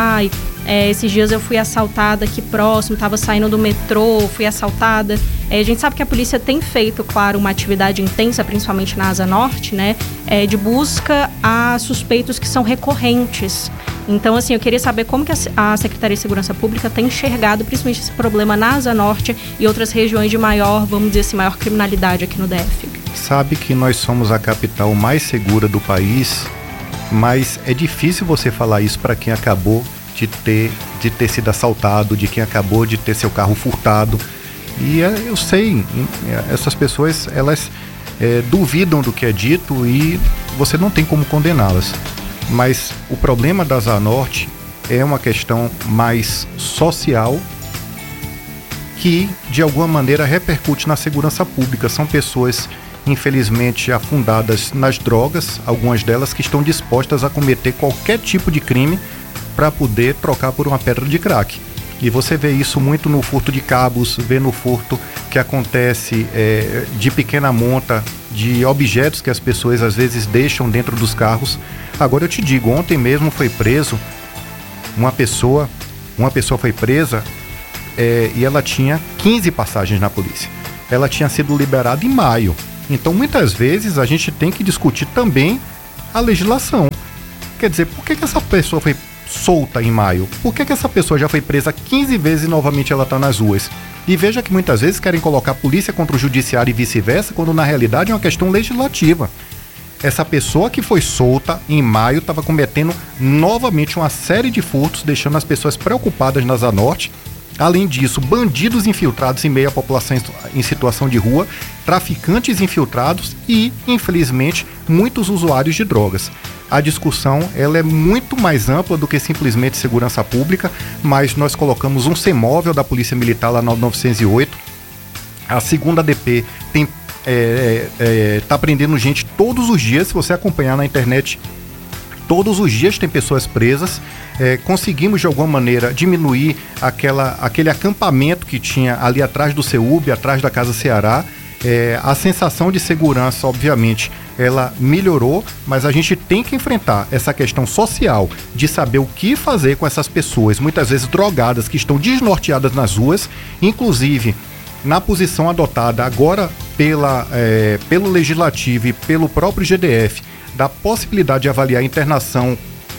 A: esses dias eu fui assaltada aqui próximo, estava saindo do metrô, fui assaltada. A gente sabe que a polícia tem feito, claro, uma atividade intensa, principalmente na Asa Norte, né, de busca a suspeitos que são recorrentes. Então, assim, eu queria saber como que a Secretaria de Segurança Pública tem enxergado, principalmente, esse problema na Asa Norte e outras regiões de maior, vamos dizer assim, maior criminalidade aqui no DF.
J: Sabe que nós somos a capital mais segura do país, mas é difícil você falar isso para quem acabou de ter sido assaltado, de quem acabou de ter seu carro furtado. E eu sei, essas pessoas, elas duvidam do que é dito e você não tem como condená-las. Mas o problema da Asa Norte é uma questão mais social que, de alguma maneira, repercute na segurança pública. São pessoas, infelizmente, afundadas nas drogas, algumas delas que estão dispostas a cometer qualquer tipo de crime para poder trocar por uma pedra de crack. E você vê isso muito no furto de cabos, vê no furto que acontece de pequena monta, de objetos que as pessoas às vezes deixam dentro dos carros. Agora eu te digo, ontem mesmo foi preso uma pessoa foi presa e ela tinha 15 passagens na polícia. Ela tinha sido liberada em maio. Então muitas vezes a gente tem que discutir também a legislação. Quer dizer, por que essa pessoa foi solta em maio? Por que essa pessoa já foi presa 15 vezes e novamente ela está nas ruas? E veja que muitas vezes querem colocar a polícia contra o judiciário e vice-versa, quando na realidade é uma questão legislativa. Essa pessoa que foi solta em maio estava cometendo novamente uma série de furtos, deixando as pessoas preocupadas na Asa Norte. Além disso, bandidos infiltrados em meio à população em situação de rua, traficantes infiltrados e, infelizmente, muitos usuários de drogas. A discussão ela é muito mais ampla do que simplesmente segurança pública, mas nós colocamos um CEMóvel da Polícia Militar lá na 908. A 2ª DP tem tá prendendo gente todos os dias. Se você acompanhar na internet, todos os dias tem pessoas presas. Conseguimos de alguma maneira diminuir aquele acampamento que tinha ali atrás do CEUB, atrás da Casa Ceará. A sensação de segurança, obviamente, ela melhorou, mas a gente tem que enfrentar essa questão social de saber o que fazer com essas pessoas, muitas vezes drogadas, que estão desnorteadas nas ruas, inclusive na posição adotada agora pelo Legislativo e pelo próprio GDF, da possibilidade de avaliar a internação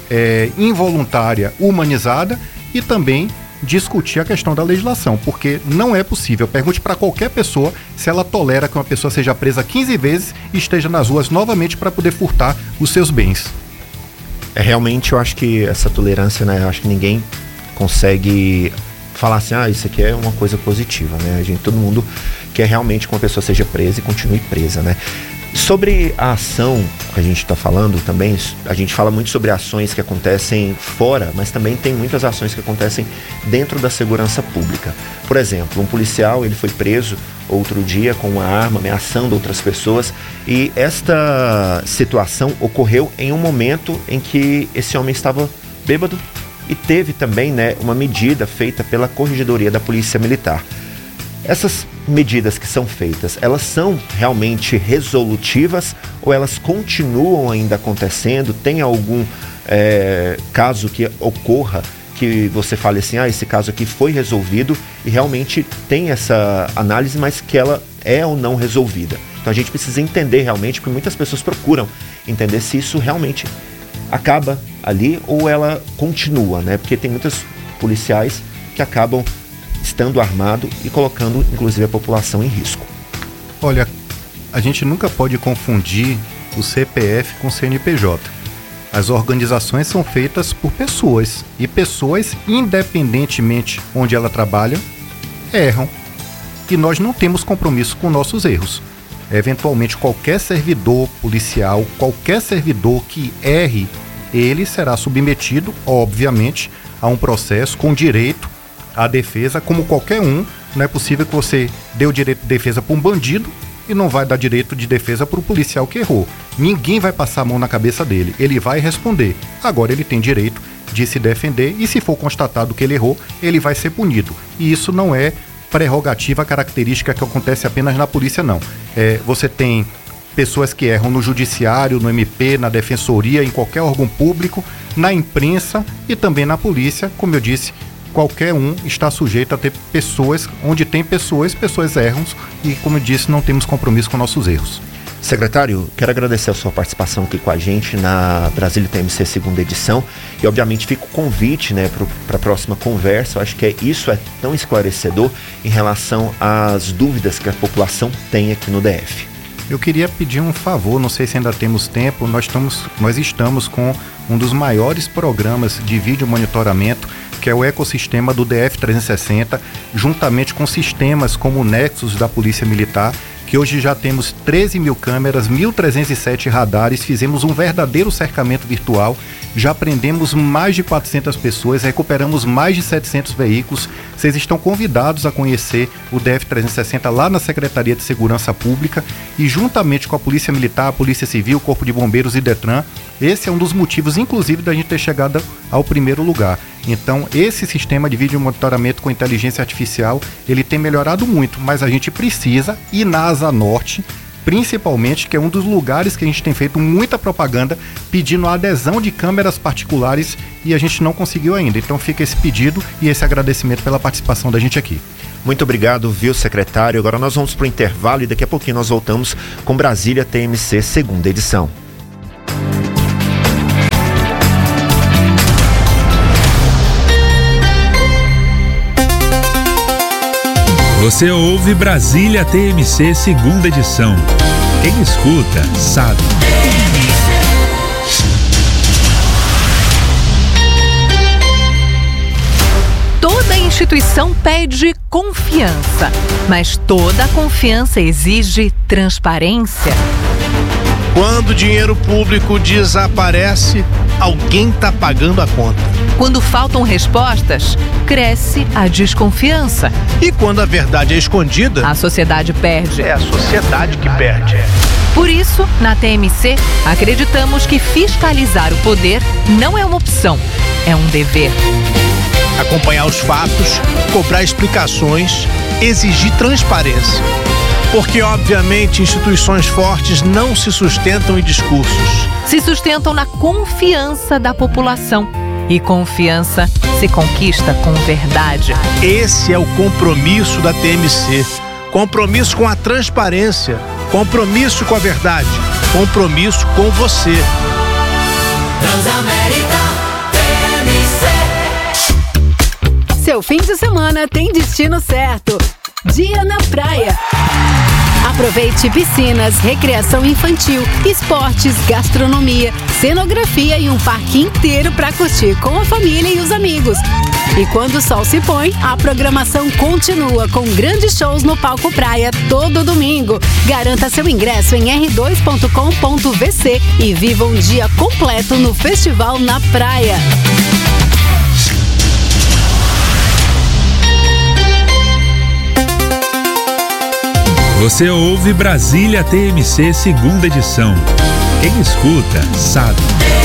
J: involuntária humanizada e também discutir a questão da legislação, porque não é possível. Pergunte para qualquer pessoa se ela tolera que uma pessoa seja presa 15 vezes e esteja nas ruas novamente para poder furtar os seus bens.
B: Realmente eu acho que essa tolerância, né, eu acho que ninguém consegue falar assim, isso aqui é uma coisa positiva, né? Todo mundo quer realmente que uma pessoa seja presa e continue presa, né? Sobre a ação que a gente está falando também, a gente fala muito sobre ações que acontecem fora, mas também tem muitas ações que acontecem dentro da segurança pública. Por exemplo, um policial, ele foi preso outro dia com uma arma, ameaçando outras pessoas, e esta situação ocorreu em um momento em que esse homem estava bêbado e teve também, né, uma medida feita pela Corregedoria da Polícia Militar. Essas medidas que são feitas, elas são realmente resolutivas ou elas continuam ainda acontecendo? Tem algum caso que ocorra que você fale assim, esse caso aqui foi resolvido e realmente tem essa análise, mas que ela é ou não resolvida? Então a gente precisa entender realmente, porque muitas pessoas procuram entender se isso realmente acaba ali ou ela continua, né? Porque tem muitos policiais que acabam estando armado e colocando inclusive a população em risco.
J: Olha, a gente nunca pode confundir o CPF com o CNPJ. As organizações são feitas por pessoas, e pessoas, independentemente onde ela trabalha, erram. E nós não temos compromisso com nossos erros. Eventualmente, qualquer servidor policial, qualquer servidor que erre, ele será submetido, obviamente, a um processo com direito à defesa, como qualquer um. Não é possível que você dê o direito de defesa para um bandido e não vai dar direito de defesa para o policial que errou. Ninguém vai passar a mão na cabeça dele, ele vai responder. Agora ele tem direito de se defender e, se for constatado que ele errou, ele vai ser punido. E isso não é prerrogativa característica que acontece apenas na polícia, não. Você tem pessoas que erram no judiciário, no MP, na defensoria, em qualquer órgão público, na imprensa e também na polícia. Como eu disse, qualquer um está sujeito a ter pessoas, onde tem pessoas erram, e, como eu disse, não temos compromisso com nossos erros.
B: Secretário, quero agradecer a sua participação aqui com a gente na Brasília TMC 2ª edição, e obviamente fica o convite, né, para a próxima conversa. Eu acho que isso é tão esclarecedor em relação às dúvidas que a população tem aqui no DF.
J: Eu queria pedir um favor, não sei se ainda temos tempo. Nós estamos com um dos maiores programas de vídeo monitoramento, que é o ecossistema do DF 360, juntamente com sistemas como o Nexus da Polícia Militar, que hoje já temos 13 mil câmeras, 1.307 radares, fizemos um verdadeiro cercamento virtual, já prendemos mais de 400 pessoas, recuperamos mais de 700 veículos. Vocês estão convidados a conhecer o DF 360 lá na Secretaria de Segurança Pública, e juntamente com a Polícia Militar, a Polícia Civil, Corpo de Bombeiros e Detran. Esse é um dos motivos, inclusive, da gente ter chegado ao primeiro lugar. Então, esse sistema de vídeo monitoramento com inteligência artificial, ele tem melhorado muito, mas a gente precisa ir na Asa Norte, principalmente, que é um dos lugares que a gente tem feito muita propaganda pedindo a adesão de câmeras particulares, e a gente não conseguiu ainda. Então fica esse pedido e esse agradecimento pela participação da gente aqui.
B: Muito obrigado, viu, secretário? Agora nós vamos para o intervalo e daqui a pouquinho nós voltamos com Brasília TMC 2ª edição.
E: Você ouve Brasília TMC, segunda edição. Quem escuta, sabe.
L: Toda instituição pede confiança, mas toda confiança exige transparência.
M: Quando o dinheiro público desaparece, alguém está pagando a conta.
L: Quando faltam respostas, cresce a desconfiança.
M: E quando a verdade é escondida,
L: a sociedade perde.
M: É a sociedade que perde.
L: Por isso, na TMC, acreditamos que fiscalizar o poder não é uma opção, é um dever.
M: Acompanhar os fatos, cobrar explicações, exigir transparência. Porque, obviamente, instituições fortes não se sustentam em discursos.
L: Se sustentam na confiança da população. E confiança se conquista com verdade.
M: Esse é o compromisso da TMC. Compromisso com a transparência. Compromisso com a verdade. Compromisso com você.
F: Transamérica TMC. Seu fim de semana tem destino certo. Dia na praia. Aproveite piscinas, recreação infantil, esportes, gastronomia, cenografia e um parque inteiro para curtir com a família e os amigos. E quando o sol se põe, a programação continua com grandes shows no Palco Praia todo domingo. Garanta seu ingresso em r2.com.vc e viva um dia completo no Festival na Praia.
E: Você ouve Brasília TMC, segunda edição. Quem escuta, sabe.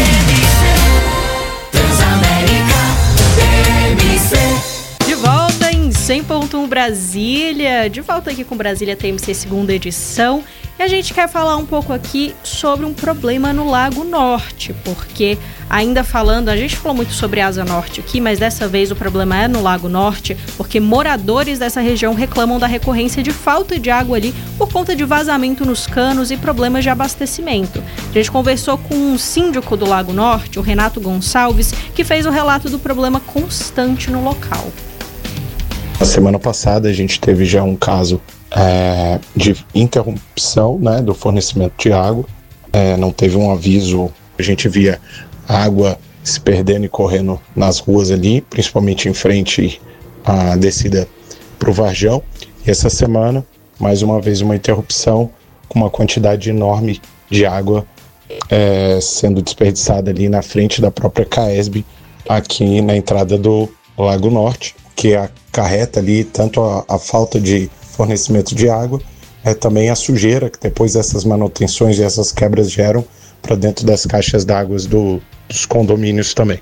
A: De volta em 100.1 Brasília, de volta aqui com Brasília TMC, segunda edição. E a gente quer falar um pouco aqui sobre um problema no Lago Norte, porque ainda falando, a gente falou muito sobre Asa Norte aqui, mas dessa vez o problema é no Lago Norte, porque moradores dessa região reclamam da recorrência de falta de água ali por conta de vazamento nos canos e problemas de abastecimento. A gente conversou com um síndico do Lago Norte, o Renato Gonçalves, que fez o relato do problema constante no local.
N: Na semana passada a gente teve já um caso de interrupção, né, do fornecimento de água. Não teve um aviso, a gente via água se perdendo e correndo nas ruas ali, principalmente em frente à descida para o Varjão. E essa semana, mais uma vez, uma interrupção com uma quantidade enorme de água sendo desperdiçada ali na frente da própria CAESB, aqui na entrada do Lago Norte, que acarreta ali tanto a falta de fornecimento de água, também a sujeira que depois essas manutenções e essas quebras geram para dentro das caixas d'água dos condomínios também.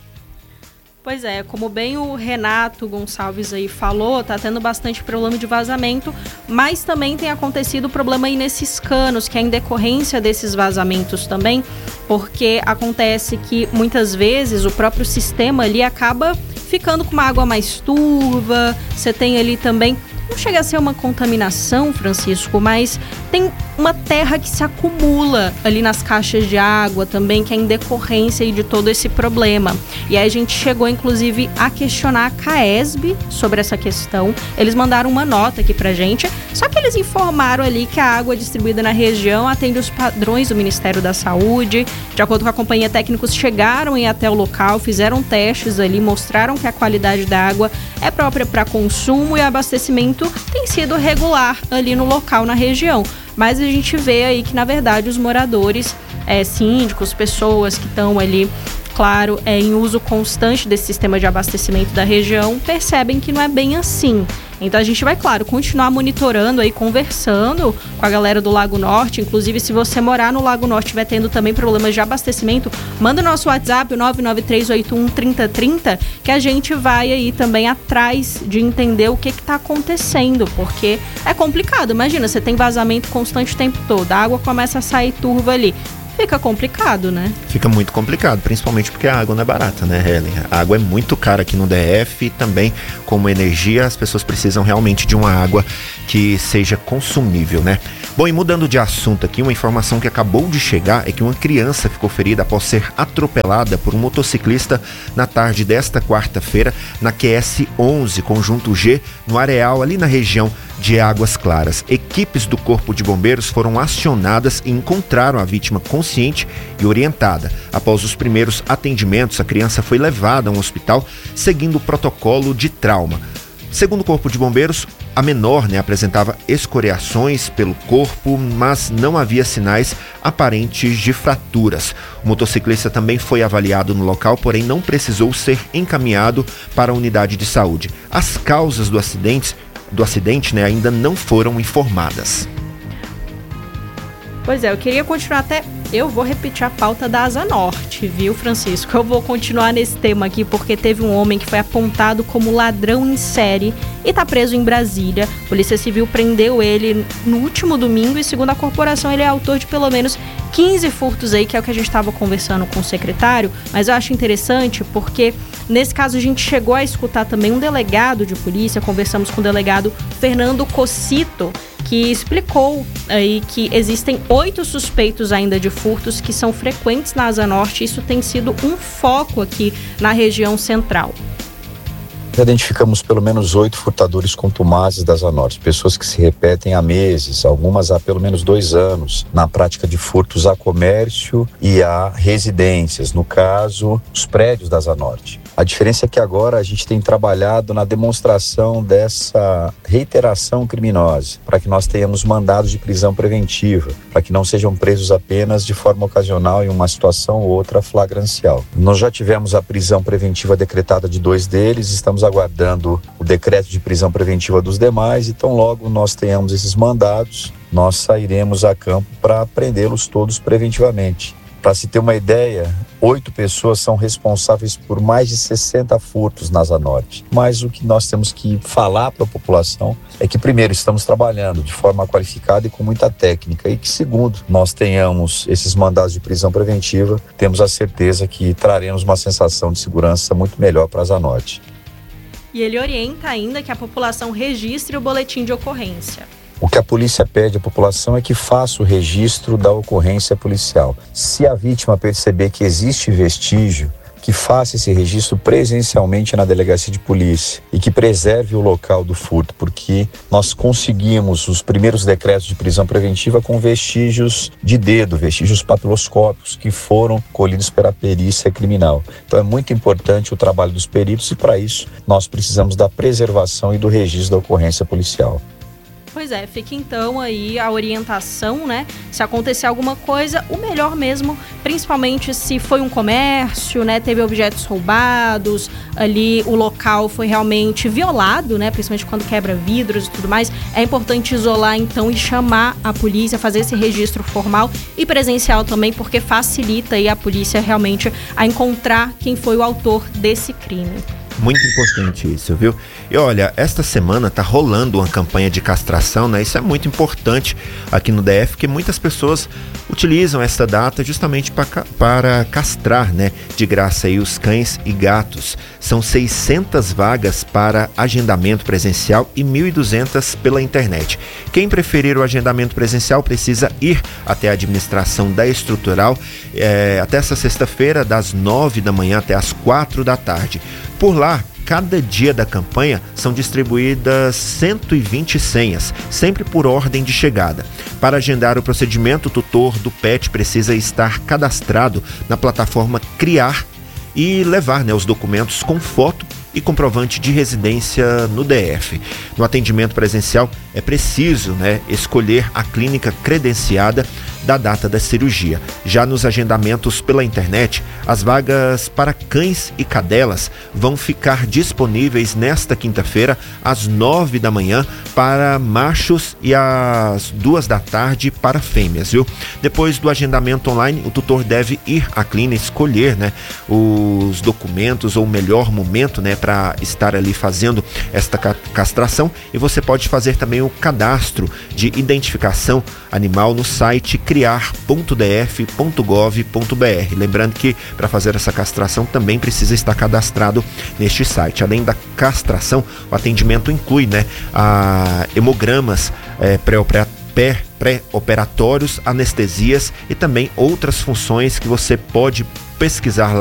A: Pois é, como bem o Renato Gonçalves aí falou, tá tendo bastante problema de vazamento, mas também tem acontecido problema aí nesses canos, que é em decorrência desses vazamentos também, porque acontece que muitas vezes o próprio sistema ali acaba ficando com uma água mais turva, você tem ali também, não chega a ser uma contaminação, Francisco, mas tem uma terra que se acumula ali nas caixas de água também, que é em decorrência aí de todo esse problema. E aí a gente chegou, inclusive, a questionar a CAESB sobre essa questão. Eles mandaram uma nota aqui pra gente, só que eles informaram ali que a água distribuída na região atende os padrões do Ministério da Saúde. De acordo com a companhia, técnicos chegaram e até o local, fizeram testes ali, mostraram que a qualidade da água é própria para consumo e abastecimento tem sido regular ali no local, na região. Mas a gente vê aí que, na verdade, os moradores, síndicos, pessoas que estão ali, claro, em uso constante desse sistema de abastecimento da região, percebem que não é bem assim. Então a gente vai, claro, continuar monitorando aí, conversando com a galera do Lago Norte. Inclusive, se você morar no Lago Norte e estiver tendo também problemas de abastecimento, manda o nosso WhatsApp, o 993813030, que a gente vai aí também atrás de entender o que está acontecendo, porque é complicado. Imagina, você tem vazamento constante o tempo todo, a água começa a sair turva ali. fica complicado, né?
B: Fica muito complicado, principalmente porque a água não é barata, né, Helen? A água é muito cara aqui no DF e também, como energia, as pessoas precisam realmente de uma água que seja consumível, né? Bom, e mudando de assunto aqui, uma informação que acabou de chegar é que uma criança ficou ferida após ser atropelada por um motociclista na tarde desta quarta-feira na QS 11, conjunto G, no Areal, ali na região de Águas Claras. Equipes do Corpo de Bombeiros foram acionadas e encontraram a vítima consciente e orientada. Após os primeiros atendimentos, a criança foi levada a um hospital seguindo o protocolo de trauma. Segundo o Corpo de Bombeiros, a menor apresentava escoriações pelo corpo, mas não havia sinais aparentes de fraturas. O motociclista também foi avaliado no local, porém não precisou ser encaminhado para a unidade de saúde. As causas do acidente ainda não foram informadas.
A: Pois é, eu queria continuar até... Eu vou repetir a pauta da Asa Norte, viu, Francisco? Eu vou continuar nesse tema aqui porque teve um homem que foi apontado como ladrão em série e está preso em Brasília. A Polícia Civil prendeu ele no último domingo e, segundo a corporação, ele é autor de pelo menos 15 furtos aí, que é o que a gente estava conversando com o secretário. Mas eu acho interessante porque, nesse caso, a gente chegou a escutar também um delegado de polícia. Conversamos com o delegado Fernando Cossito, que explicou aí que existem 8 suspeitos ainda de furtos que são frequentes na Asa Norte. Isso tem sido um foco aqui na região central.
O: Identificamos pelo menos 8 furtadores contumazes da Asa Norte, pessoas que se repetem há meses, algumas há pelo menos 2 anos, na prática de furtos a comércio e a residências, no caso, os prédios da Asa Norte. A diferença é que agora a gente tem trabalhado na demonstração dessa reiteração criminosa, para que nós tenhamos mandados de prisão preventiva, para que não sejam presos apenas de forma ocasional em uma situação ou outra flagrancial. Nós já tivemos a prisão preventiva decretada de 2 deles, estamos aguardando o decreto de prisão preventiva dos demais, e tão logo nós tenhamos esses mandados, nós sairemos a campo para prendê-los todos preventivamente. Para se ter uma ideia, 8 pessoas são responsáveis por mais de 60 furtos na Asa Norte. Mas o que nós temos que falar para a população é que, primeiro, estamos trabalhando de forma qualificada e com muita técnica, e que, segundo, nós tenhamos esses mandados de prisão preventiva, temos a certeza que traremos uma sensação de segurança muito melhor para a Asa Norte.
A: E ele orienta ainda que a população registre o boletim de ocorrência.
O: O que a polícia pede à população é que faça o registro da ocorrência policial. Se a vítima perceber que existe vestígio, que faça esse registro presencialmente na delegacia de polícia e que preserve o local do furto, porque nós conseguimos os primeiros decretos de prisão preventiva com vestígios de dedo, vestígios papiloscópicos que foram colhidos pela perícia criminal. Então é muito importante o trabalho dos peritos e, para isso, nós precisamos da preservação e do registro da ocorrência policial.
A: Pois é, fica então aí a orientação, né? Se acontecer alguma coisa, o melhor mesmo, principalmente se foi um comércio, né? Teve objetos roubados, ali o local foi realmente violado, né? Principalmente quando quebra vidros e tudo mais. É importante isolar então e chamar a polícia, fazer esse registro formal e presencial também, porque facilita aí a polícia realmente a encontrar quem foi o autor desse crime.
B: Muito importante isso, viu? E olha, esta semana tá rolando uma campanha de castração, né? Isso é muito importante aqui no DF, porque muitas pessoas utilizam essa data justamente para castrar, né? De graça aí os cães e gatos. São 600 vagas para agendamento presencial e 1.200 pela internet. Quem preferir o agendamento presencial precisa ir até a administração da Estrutural até essa sexta-feira, das 9 da manhã até as 4 da tarde. Por lá, cada dia da campanha são distribuídas 120 senhas, sempre por ordem de chegada. Para agendar o procedimento, o tutor do pet precisa estar cadastrado na plataforma Criar e levar, né, os documentos com foto e comprovante de residência no DF. No atendimento presencial é preciso, né, escolher a clínica credenciada da data da cirurgia. Já nos agendamentos pela internet, as vagas para cães e cadelas vão ficar disponíveis nesta quinta-feira às 9 da manhã para machos e às 2 da tarde para fêmeas, viu? Depois do agendamento online, o tutor deve ir à clínica escolher, né, os documentos ou o melhor momento, né, para estar ali fazendo esta castração, e você pode fazer também também o cadastro de identificação animal no site criar.df.gov.br. Lembrando que para fazer essa castração também precisa estar cadastrado neste site. Além da castração, o atendimento inclui, hemogramas pré-operatórios, anestesias e também outras funções que você pode pesquisar lá